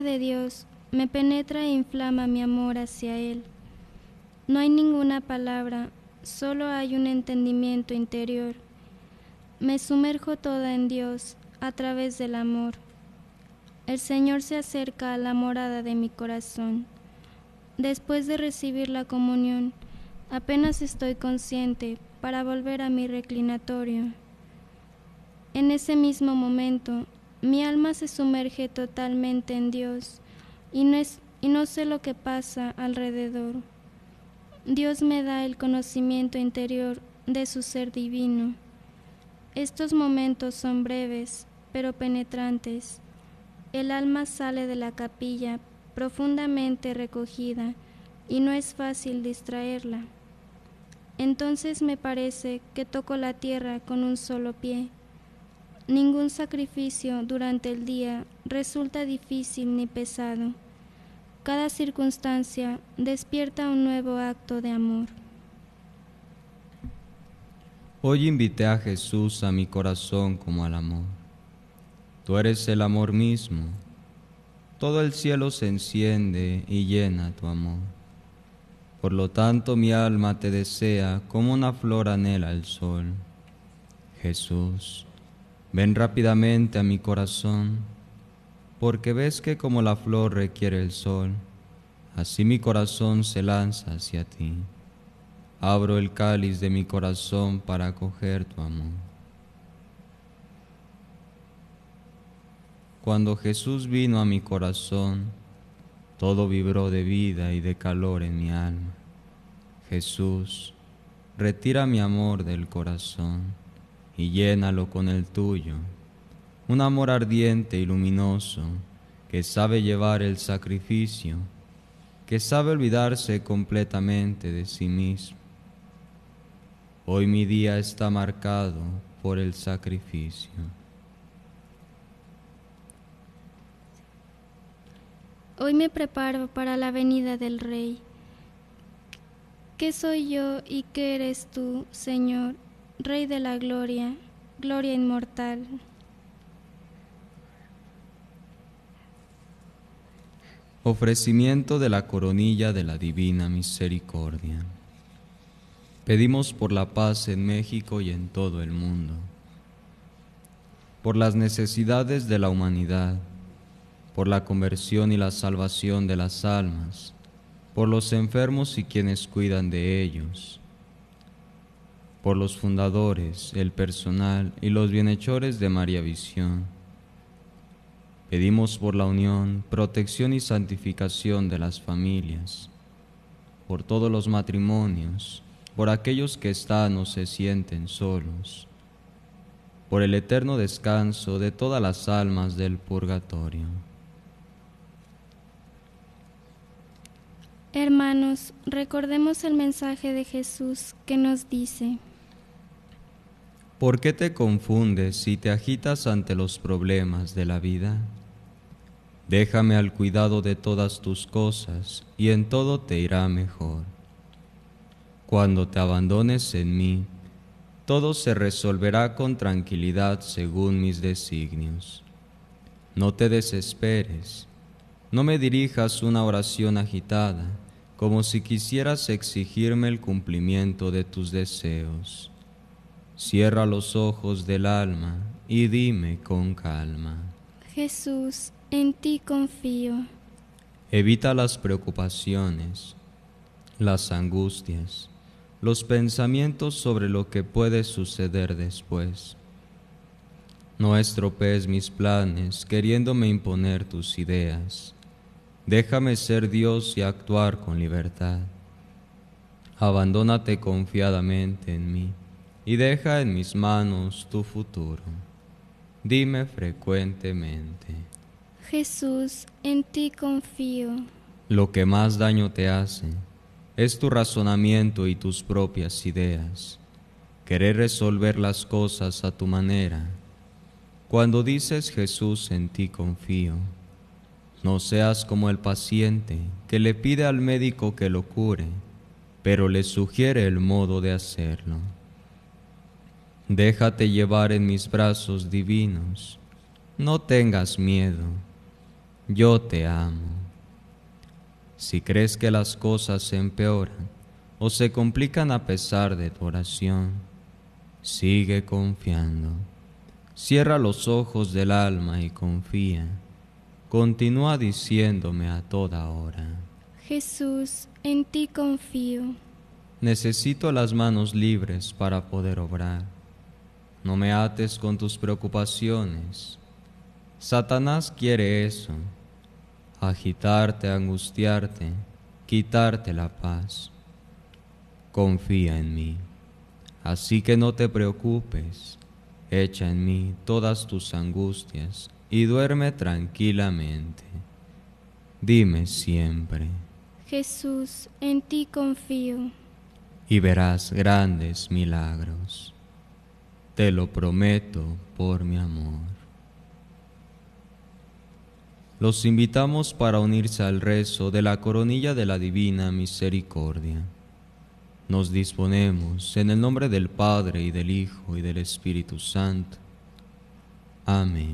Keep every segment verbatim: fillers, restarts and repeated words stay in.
de Dios me penetra e inflama mi amor hacia Él. No hay ninguna palabra, solo hay un entendimiento interior. Me sumerjo toda en Dios a través del amor. El Señor se acerca a la morada de mi corazón. Después de recibir la comunión, apenas estoy consciente para volver a mi reclinatorio. En ese mismo momento, mi alma se sumerge totalmente en Dios y no, es, y no sé lo que pasa alrededor. Dios me da el conocimiento interior de su ser divino. Estos momentos son breves, pero penetrantes. El alma sale de la capilla profundamente recogida y no es fácil distraerla. Entonces me parece que toco la tierra con un solo pie. Ningún sacrificio durante el día resulta difícil ni pesado. Cada circunstancia despierta un nuevo acto de amor. Hoy invité a Jesús a mi corazón como al amor. Tú eres el amor mismo. Todo el cielo se enciende y llena tu amor. Por lo tanto, mi alma te desea como una flor anhela el sol. Jesús, ven rápidamente a mi corazón, porque ves que como la flor requiere el sol, así mi corazón se lanza hacia ti. Abro el cáliz de mi corazón para acoger tu amor. Cuando Jesús vino a mi corazón, todo vibró de vida y de calor en mi alma. Jesús, retira mi amor del corazón y llénalo con el tuyo, un amor ardiente y luminoso que sabe llevar el sacrificio, que sabe olvidarse completamente de sí mismo. Hoy mi día está marcado por el sacrificio. Hoy me preparo para la venida del Rey. ¿Qué soy yo y qué eres tú, Señor, Rey de la gloria, gloria inmortal? Ofrecimiento de la coronilla de la divina misericordia. Pedimos por la paz en México y en todo el mundo, por las necesidades de la humanidad, por la conversión y la salvación de las almas, por los enfermos y quienes cuidan de ellos, por los fundadores, el personal y los bienhechores de María Visión. Pedimos por la unión, protección y santificación de las familias, por todos los matrimonios, por aquellos que están o se sienten solos, por el eterno descanso de todas las almas del purgatorio. Hermanos, recordemos el mensaje de Jesús que nos dice: ¿Por qué te confundes y te agitas ante los problemas de la vida? Déjame al cuidado de todas tus cosas y en todo te irá mejor. Cuando te abandones en mí, todo se resolverá con tranquilidad según mis designios. No te desesperes, no me dirijas una oración agitada, como si quisieras exigirme el cumplimiento de tus deseos. Cierra los ojos del alma y dime con calma: Jesús, en ti confío. Evita las preocupaciones, las angustias, los pensamientos sobre lo que puede suceder después. No estropees mis planes queriéndome imponer tus ideas. Déjame ser Dios y actuar con libertad. Abandónate confiadamente en mí y deja en mis manos tu futuro. Dime frecuentemente: Jesús, en ti confío. Lo que más daño te hace es tu razonamiento y tus propias ideas, querer resolver las cosas a tu manera. Cuando dices Jesús, en ti confío, no seas como el paciente que le pide al médico que lo cure, pero le sugiere el modo de hacerlo. Déjate llevar en mis brazos divinos, no tengas miedo. yo te amo. Si crees que las cosas se empeoran o se complican a pesar de tu oración, sigue confiando. Cierra los ojos del alma y confía. Continúa diciéndome a toda hora: Jesús, en ti confío. Necesito las manos libres para poder obrar. No me ates con tus preocupaciones. Satanás quiere eso: agitarte, angustiarte, quitarte la paz. Confía en mí, así que no te preocupes. Echa en mí todas tus angustias y duerme tranquilamente. Dime siempre: Jesús, en ti confío. Y verás grandes milagros. Te lo prometo por mi amor. Los invitamos para unirse al rezo de la coronilla de la Divina Misericordia. Nos disponemos en el nombre del Padre, y del Hijo, y del Espíritu Santo. Amén.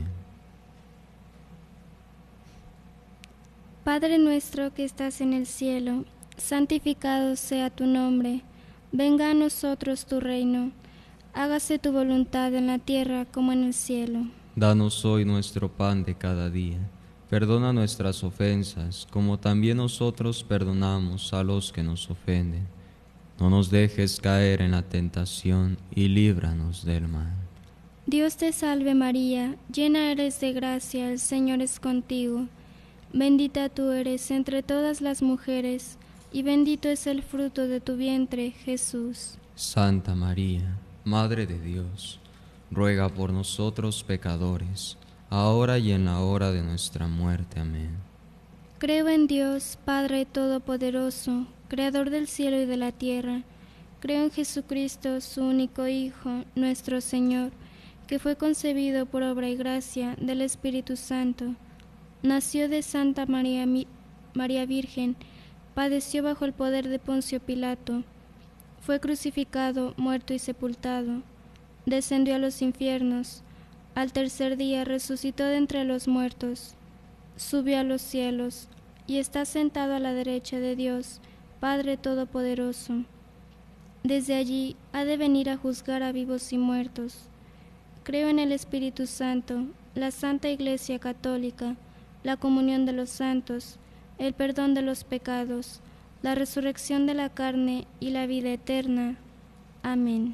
Padre nuestro que estás en el cielo, santificado sea tu nombre. Venga a nosotros tu reino. Hágase tu voluntad en la tierra como en el cielo. Danos hoy nuestro pan de cada día. Perdona nuestras ofensas, como también nosotros perdonamos a los que nos ofenden. No nos dejes caer en la tentación y líbranos del mal. Dios te salve María, llena eres de gracia, el Señor es contigo. Bendita tú eres entre todas las mujeres, y bendito es el fruto de tu vientre, Jesús. Santa María, Madre de Dios, ruega por nosotros pecadores, ahora y en la hora de nuestra muerte. Amén. Creo en Dios, Padre Todopoderoso, Creador del cielo y de la tierra. Creo en Jesucristo, su único Hijo, nuestro Señor, que fue concebido por obra y gracia del Espíritu Santo. Nació de Santa María, María Virgen, padeció bajo el poder de Poncio Pilato, fue crucificado, muerto y sepultado, descendió a los infiernos, al tercer día resucitó de entre los muertos, subió a los cielos, y está sentado a la derecha de Dios, Padre Todopoderoso. Desde allí ha de venir a juzgar a vivos y muertos. Creo en el Espíritu Santo, la Santa Iglesia Católica, la comunión de los santos, el perdón de los pecados, la resurrección de la carne y la vida eterna. Amén.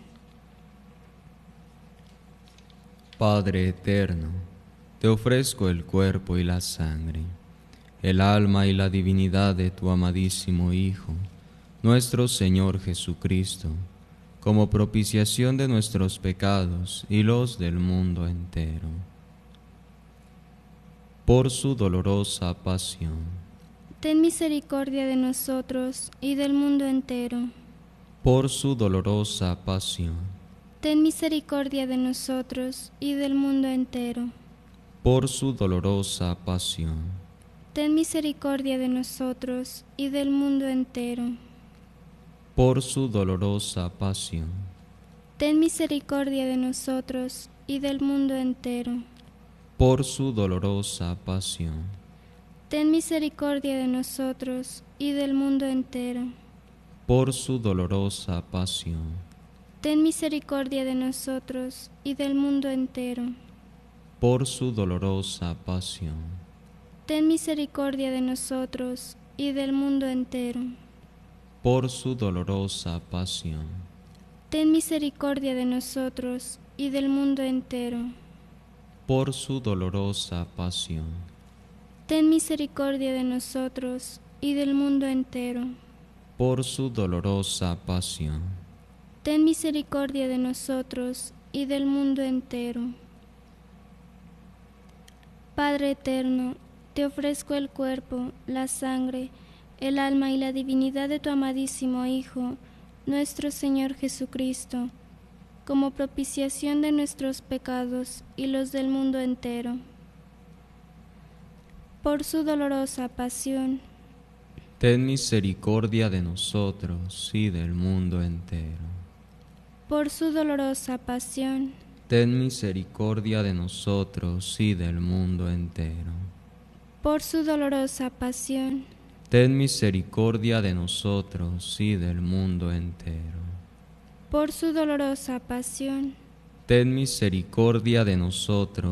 Padre eterno, te ofrezco el cuerpo y la sangre, el alma y la divinidad de tu amadísimo Hijo, nuestro Señor Jesucristo, como propiciación de nuestros pecados y los del mundo entero. Por su dolorosa pasión, ten misericordia de nosotros y del mundo entero. Por su dolorosa pasión, ten misericordia de nosotros y del mundo entero. Por su dolorosa pasión, ten misericordia de nosotros y del mundo entero. Por su dolorosa pasión, ten misericordia de nosotros y del mundo entero. Por su dolorosa pasión, ten misericordia de nosotros y del mundo entero. Por su dolorosa pasión, ten misericordia de nosotros y del mundo entero. Por su dolorosa pasión, ten misericordia de nosotros y del mundo entero. Por su dolorosa pasión, ten misericordia de nosotros y del mundo entero. Por su dolorosa pasión, ten misericordia de nosotros y del mundo entero. Por su dolorosa pasión, ten misericordia de nosotros y del mundo entero. Padre eterno, te ofrezco el cuerpo, la sangre, el alma y la divinidad de tu amadísimo Hijo, nuestro Señor Jesucristo, como propiciación de nuestros pecados y los del mundo entero. Por su dolorosa pasión, ten misericordia de nosotros y del mundo entero. Por su dolorosa pasión, ten misericordia de nosotros y del mundo entero. por su dolorosa pasión, ten misericordia de nosotros y del mundo entero. por su dolorosa pasión, ten misericordia de nosotros